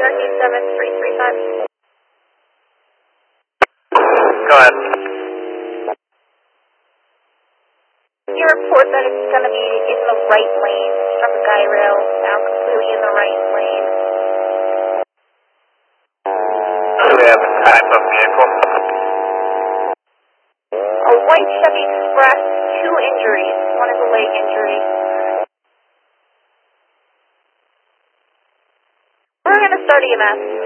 Cherokee 7335. Go ahead. You report that it's going to be in the right lane from the guy rail, now completely in the right lane. Do we have a type of vehicle? A white Chevy Express, 2 injuries. One is a leg injury. We're going to start EMS.